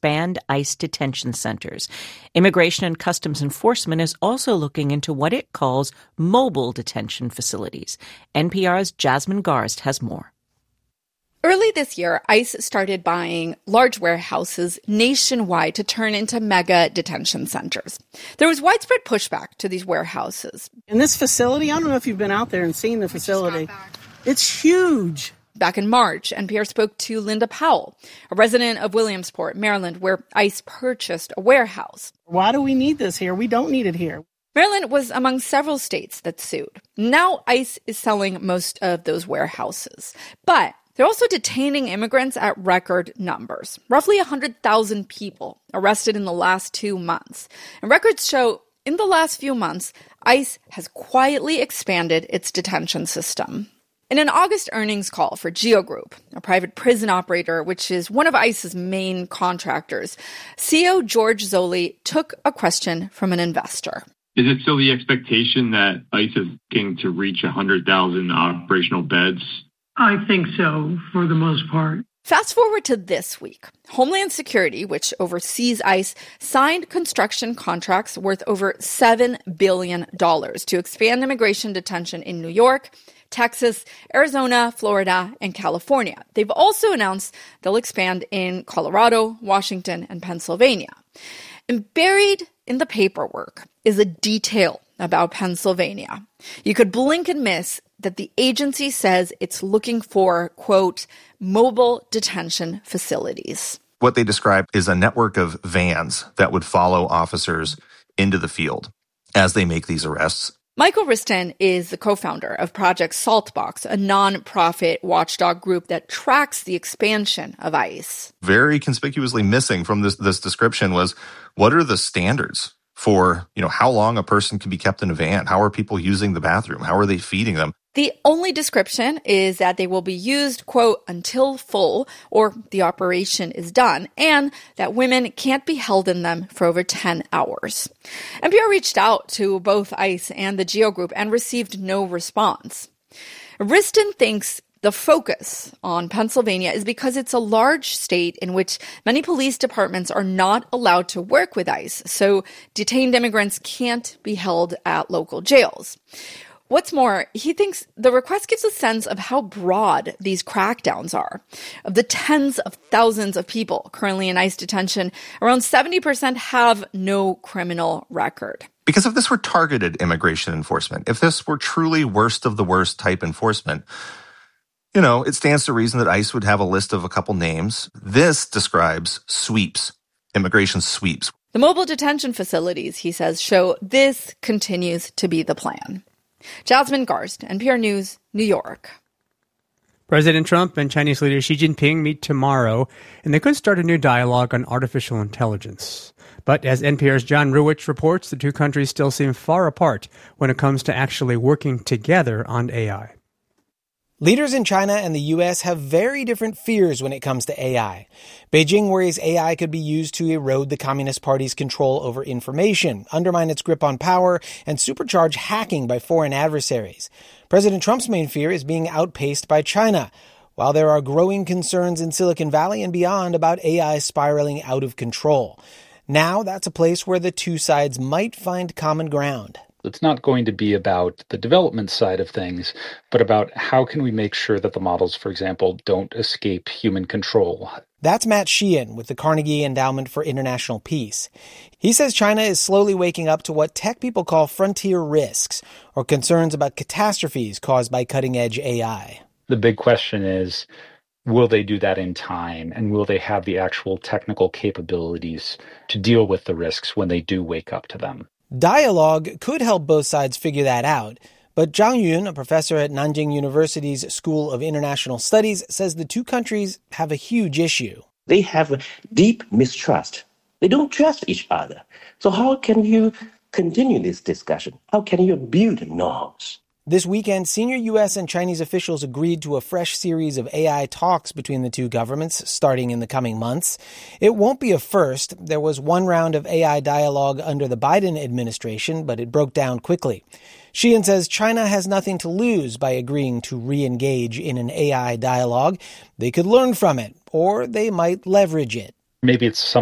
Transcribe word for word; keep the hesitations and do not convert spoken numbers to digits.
expand ICE detention centers. Immigration and Customs Enforcement is also looking into what it calls mobile detention facilities. N P R's Jasmine Garsd has more. Early this year, ICE started buying large warehouses nationwide to turn into mega detention centers. There was widespread pushback to these warehouses. And this facility, I don't know if you've been out there and seen the facility. It's huge. Back in March, N P R spoke to Linda Powell, a resident of Williamsport, Maryland, where ICE purchased a warehouse. Why do we need this here? We don't need it here. Maryland was among several states that sued. Now ICE is selling most of those warehouses. But they're also detaining immigrants at record numbers. Roughly one hundred thousand people arrested in the last two months. And records show in the last few months, ICE has quietly expanded its detention system. In an August earnings call for Geo Group, a private prison operator, which is one of ICE's main contractors, C E O George Zoley took a question from an investor. Is it still the expectation that ICE is looking to reach one hundred thousand operational beds? I think so, for the most part. Fast forward to this week. Homeland Security, which oversees ICE, signed construction contracts worth over seven billion dollars to expand immigration detention in New York, Texas, Arizona, Florida, and California. They've also announced they'll expand in Colorado, Washington, and Pennsylvania. And buried in the paperwork is a detail about Pennsylvania. You could blink and miss that the agency says it's looking for, quote, mobile detention facilities. What they describe is a network of vans that would follow officers into the field as they make these arrests. Michael Riston is the co-founder of Project Saltbox, a nonprofit watchdog group that tracks the expansion of ICE. Very conspicuously missing from this, this description was, what are the standards for, you know, how long a person can be kept in a van? How are people using the bathroom? How are they feeding them? The only description is that they will be used, quote, until full, or the operation is done, and that women can't be held in them for over ten hours. N P R reached out to both ICE and the Geo Group and received no response. Riston thinks the focus on Pennsylvania is because it's a large state in which many police departments are not allowed to work with ICE, so detained immigrants can't be held at local jails. What's more, he thinks the request gives a sense of how broad these crackdowns are. Of the tens of thousands of people currently in ICE detention, around seventy percent have no criminal record. Because if this were targeted immigration enforcement, if this were truly worst of the worst type enforcement, you know, it stands to reason that ICE would have a list of a couple names. This describes sweeps, immigration sweeps. The mobile detention facilities, he says, show this continues to be the plan. Jasmine Garsd, N P R News, New York. President Trump and Chinese leader Xi Jinping meet tomorrow, and they could start a new dialogue on artificial intelligence. But as N P R's John Ruwitch reports, the two countries still seem far apart when it comes to actually working together on A I. Leaders in China and the U S have very different fears when it comes to A I. Beijing worries A I could be used to erode the Communist Party's control over information, undermine its grip on power, and supercharge hacking by foreign adversaries. President Trump's main fear is being outpaced by China, while there are growing concerns in Silicon Valley and beyond about A I spiraling out of control. Now that's a place where the two sides might find common ground. It's not going to be about the development side of things, but about how can we make sure that the models, for example, don't escape human control. That's Matt Sheehan with the Carnegie Endowment for International Peace. He says China is slowly waking up to what tech people call frontier risks, or concerns about catastrophes caused by cutting-edge A I. The big question is, will they do that in time, and will they have the actual technical capabilities to deal with the risks when they do wake up to them? Dialogue could help both sides figure that out, but Zhang Yun, a professor at Nanjing University's School of International Studies, says the two countries have a huge issue. They have a deep mistrust. They don't trust each other. So how can you continue this discussion? How can you build norms? This weekend, senior U S and Chinese officials agreed to a fresh series of A I talks between the two governments starting in the coming months. It won't be a first. There was one round of A I dialogue under the Biden administration, but it broke down quickly. Sheehan says China has nothing to lose by agreeing to re-engage in an A I dialogue. They could learn from it, or they might leverage it. Maybe it's some